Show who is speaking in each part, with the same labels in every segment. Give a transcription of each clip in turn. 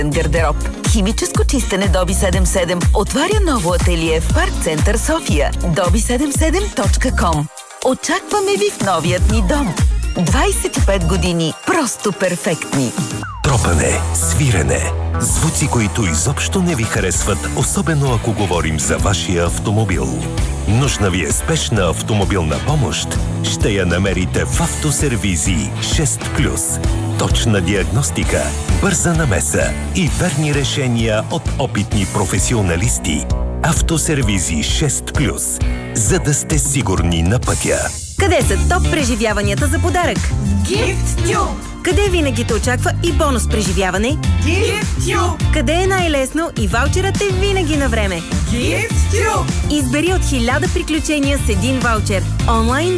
Speaker 1: гардероб. Химическо чистене Доби 77 отваря ново ателие в Парк Център София. dobi77.com. Очакваме ви в новият ни дом. 25 години просто перфектни.
Speaker 2: Тропане, свирене, звуци, които изобщо не ви харесват, особено ако говорим за вашия автомобил. Нужна ви е спешна автомобилна помощ? Ще я намерите в Автосервизи 6+. Точна диагностика, бърза намеса и верни решения от опитни професионалисти. Автосервизи 6+, за да сте сигурни на пътя.
Speaker 3: Къде са топ преживяванията за подарък?
Speaker 4: GiftTube!
Speaker 3: Къде винаги те очаква и бонус преживяване?
Speaker 4: GiftTube!
Speaker 3: Къде е най-лесно и ваучерът е винаги на време?
Speaker 4: GiftTube!
Speaker 3: Избери от 1000 приключения с един ваучер. Онлайн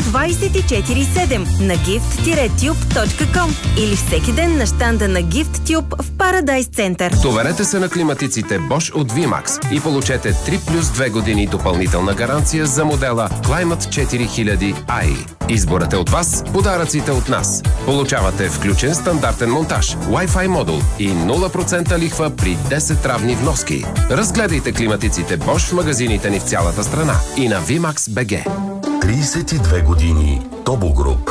Speaker 3: 24/7 на gift-tube.com или всеки ден на щанда на GiftTube в Paradise Center.
Speaker 5: Доверете се на климатиците Bosch от VMAX и получете 3+2 години допълнителна гаранция за модела Climate 4000i. Изборът е от вас, подаръците от нас. Получавате включен стандартен монтаж, Wi-Fi модул и 0% лихва при 10 равни вноски. Разгледайте климатиците Bosch в магазините ни в цялата страна и на VMAX BG.
Speaker 6: 32 години Тобо Груп.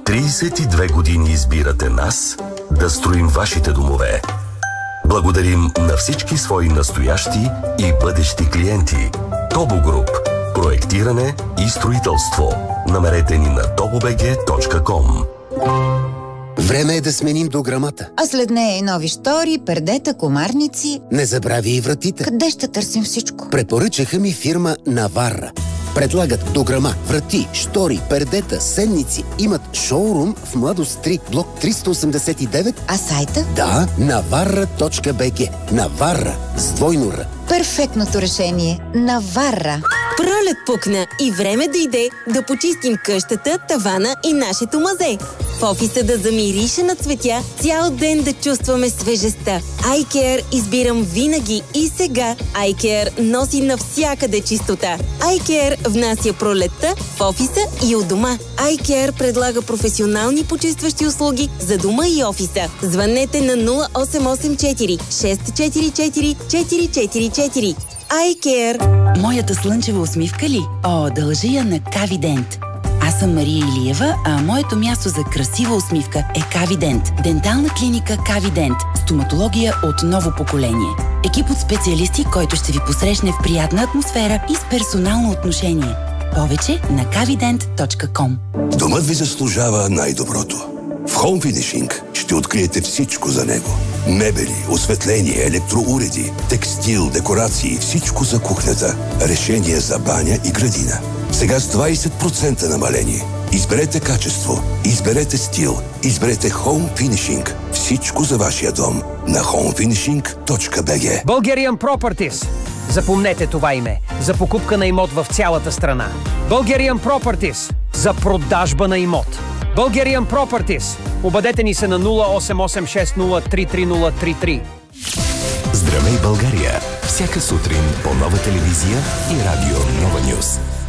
Speaker 6: 32 години избирате нас да строим вашите домове. Благодарим на всички свои настоящи и бъдещи клиенти. Тобо Груп. Проектиране и строителство. Намерете ни на tobobg.com.
Speaker 7: Време е да сменим дограмата.
Speaker 8: А след нея и нови штори, пердета, комарници.
Speaker 7: Не забрави и вратите.
Speaker 8: Къде ще търсим всичко?
Speaker 7: Препоръчаха ми фирма Наварра. Предлагат дограма, врати, штори, пердета, сенници. Имат шоурум в Младост 3, блок 389.
Speaker 8: А сайта?
Speaker 7: Да, navarra.bg. Наварра с двойно Р.
Speaker 8: Перфектното решение. Наварра.
Speaker 3: Пролет пукна и време дойде да почистим къщата, тавана и нашето мазе. В офиса да замирише на цветя, цял ден да чувстваме свежестта. iCare избирам винаги и сега. iCare носи навсякъде чистота. iCare внася пролетта в офиса и от дома. iCare предлага професионални почистващи услуги за дома и офиса. Звънете на 0884 644 444. iCare.
Speaker 9: Моята слънчева усмивка ли? О, дължа я на Кавидент. Аз съм Мария Илиева, а моето място за красива усмивка е Кавидент. Дентална клиника Кавидент. Стоматология от ново поколение. Екип от специалисти, който ще ви посрещне в приятна атмосфера и с персонално отношение. Повече на kavident.com.
Speaker 10: Домът ви заслужава най-доброто. В Home Finishing ще откриете всичко за него. Мебели, осветление, електроуреди, текстил, декорации, всичко за кухнята. Решение за баня и градина. Сега с 20% намаление. Изберете качество, изберете стил, изберете Home Finishing. Всичко за вашия дом на homefinishing.bg.
Speaker 11: Bulgarian Properties. Запомнете това име. За покупка на имот в цялата страна. Bulgarian Properties. За продажба на имот. Bulgarian Properties. Обадете ни се на 0886033033.
Speaker 2: Здравей, България! Всяка сутрин по Нова телевизия и радио Нова Нюз.